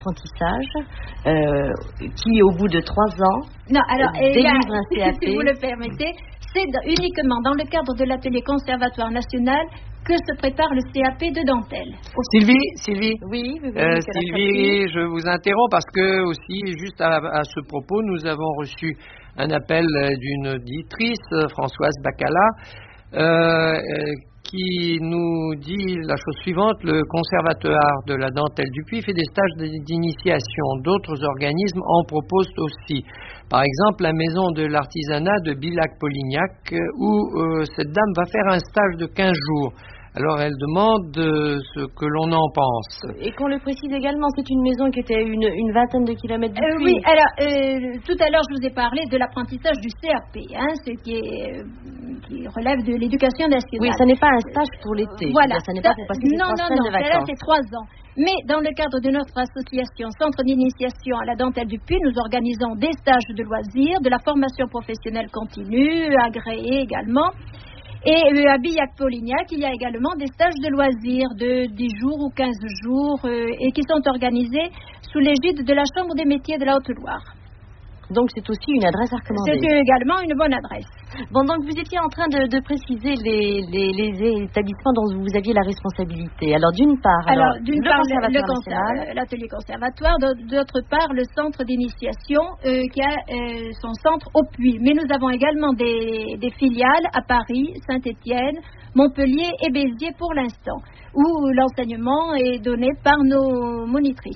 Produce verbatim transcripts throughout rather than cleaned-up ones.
apprentissage euh, qui, au bout de trois ans, non, alors, délivre a, un C A P. Si vous le permettez, c'est uniquement dans le cadre de l'atelier Conservatoire National que se prépare le C A P de dentelle. Sylvie, Sylvie, oui, oui, oui, euh, Sylvie, je vous interromps parce que aussi, juste à, à ce propos, nous avons reçu un appel d'une auditrice, Françoise Bacala, euh, qui nous dit la chose suivante: le Conservatoire de la dentelle du Puy fait des stages d'initiation. D'autres organismes en proposent aussi. Par exemple, la maison de l'artisanat de Bilac-Polignac, où euh, cette dame va faire un stage de quinze jours. Alors, elle demande euh, ce que l'on en pense. Et qu'on le précise également, c'est une maison qui était une, une vingtaine de kilomètres du euh, Puy. Oui, alors, euh, tout à l'heure, je vous ai parlé de l'apprentissage du C A P, hein, ce qui, est, euh, qui relève de l'éducation nationale. Oui, ça n'est pas un stage pour l'été. Voilà. Ça n'est pas pour passer non, ces trois non, semaines non, de vacances. là, c'est trois ans. Mais dans le cadre de notre association Centre d'initiation à la dentelle du Puy, nous organisons des stages de loisirs, de la formation professionnelle continue, agréée également. Et euh, à Billac-Polignac, il y a également des stages de loisirs de dix jours ou quinze jours euh, et qui sont organisés sous l'égide de la Chambre des métiers de la Haute-Loire. Donc c'est aussi une adresse à recommander. C'est également une bonne adresse. Bon, donc vous étiez en train de, de préciser les, les, les établissements dont vous aviez la responsabilité. Alors d'une part, alors, alors d'une le part conservatoire l'atelier conservatoire, d'autre part le centre d'initiation euh, qui a euh, son centre au Puy. Mais nous avons également des, des filiales à Paris, Saint-Étienne, Montpellier et Béziers pour l'instant, où l'enseignement est donné par nos monitrices.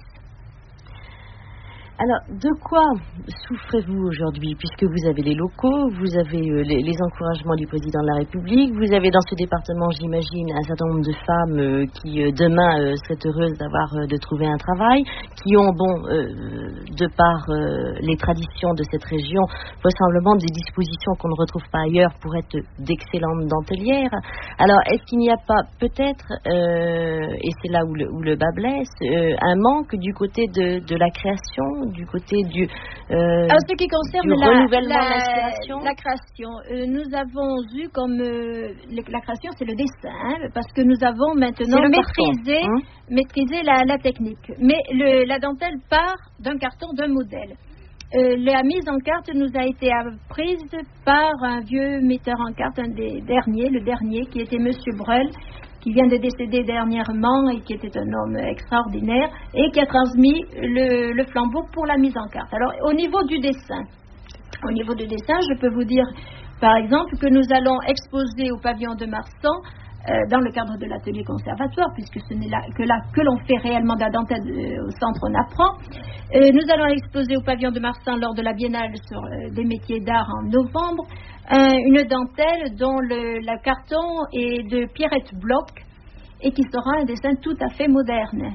Alors, de quoi souffrez-vous aujourd'hui, puisque vous avez les locaux, vous avez euh, les, les encouragements du président de la République, vous avez dans ce département, j'imagine, un certain nombre de femmes euh, qui, euh, demain, euh, seraient heureuses d'avoir, euh, de trouver un travail, qui ont, bon, euh, de par euh, les traditions de cette région, vraisemblablement des dispositions qu'on ne retrouve pas ailleurs pour être d'excellentes dentelières. Alors, est-ce qu'il n'y a pas peut-être, euh, et c'est là où le, où le bas blesse, euh, un manque du côté de, de la création, du côté du, euh, Alors, ce qui concerne du la, renouvellement la, d'inspiration. la création, euh, nous avons eu comme euh, la création, c'est le dessin, hein, parce que nous avons maintenant maîtrisé, hein? maîtrisé la, la technique. Mais le, la dentelle part d'un carton, d'un modèle. Euh, la mise en carte nous a été apprise par un vieux metteur en carte, un des derniers, le dernier, qui était Monsieur Breul, qui vient de décéder dernièrement et qui était un homme extraordinaire et qui a transmis le, le flambeau pour la mise en carte. Alors, au niveau du dessin, au niveau du dessin, je peux vous dire, par exemple, que nous allons exposer au pavillon de Marsan, euh, dans le cadre de l'atelier conservatoire, puisque ce n'est là que là que l'on fait réellement de la dentelle euh, au centre on apprend. Euh, nous allons exposer au pavillon de Marsan lors de la biennale sur euh, des métiers d'art en novembre, euh, une dentelle dont le la carton est de Pierrette Bloch et qui sera un dessin tout à fait moderne.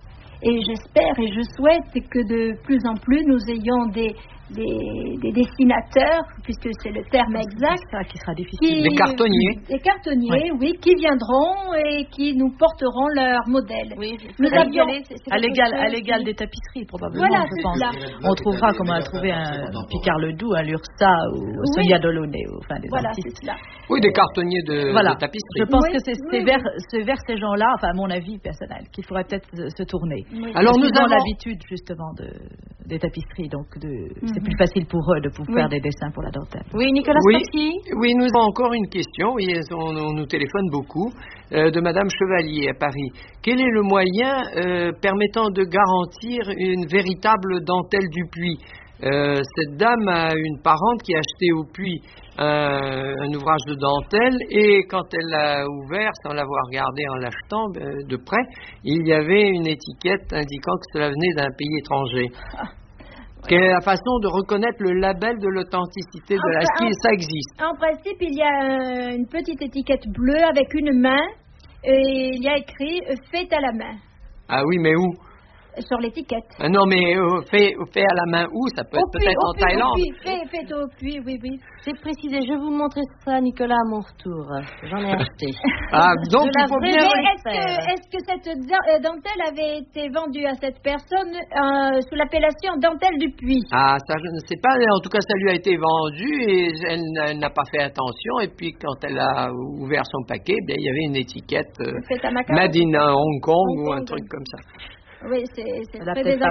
Et j'espère et je souhaite que de plus en plus nous ayons des Des, des dessinateurs, puisque c'est le terme exact. C'est ça qui sera difficile. Qui, des cartonniers. Des cartonniers, ouais. Oui, qui viendront et qui nous porteront leur modèle. Oui, nous à avions à l'égal, à l'égal des tapisseries, probablement, voilà, je pense. Là. On trouvera comment trouver un Picard Ledoux, un Lursa ou oui. Sonia Delaunay, enfin des voilà, artistes. C'est cela. Oui, des cartonniers de, voilà. de tapisserie. Je pense oui, que c'est, oui, c'est, oui. vers, c'est vers ces gens-là, enfin à mon avis personnel, qu'il faudrait peut-être se tourner. Oui. Alors nous avons avons l'habitude justement de, des tapisseries, donc de, mm-hmm. c'est plus facile pour eux de pouvoir oui. faire des dessins pour la dentelle. Oui, Nicolas oui, Sarki. Oui, nous avons encore une question, oui, on, on nous téléphone beaucoup, euh, de Madame Chevalier à Paris. Quel est le moyen euh, permettant de garantir une véritable dentelle du Puy ? Euh, cette dame a une parente qui a acheté au Puy un, un ouvrage de dentelle et quand elle l'a ouvert, sans l'avoir regardé en l'achetant euh, de près, il y avait une étiquette indiquant que cela venait d'un pays étranger. Ah. Quelle est la façon de reconnaître le label de l'authenticité de la style? Ça existe. En principe, il y a une petite étiquette bleue avec une main et il y a écrit « fait à la main ». Ah oui, mais où? Sur l'étiquette. Ah non, mais euh, fait, fait à la main où? Ça peut au être puits, peut-être en puits, Thaïlande. Au puits, fait, fait au puits, oui, oui. C'est précisé. Je vais vous montrer ça, Nicolas, à mon retour. J'en ai acheté. Ah, donc il faut bien... Mais est-ce que, est-ce que cette dentelle avait été vendue à cette personne euh, sous l'appellation dentelle du Puy? Ah, ça, je ne sais pas. En tout cas, ça lui a été vendu et elle, elle n'a pas fait attention. Et puis, quand elle a ouvert son paquet, bien, il y avait une étiquette euh, Made in Hong Kong Hong ou un Kong. truc comme ça. Oui, c'est, c'est très désagréable.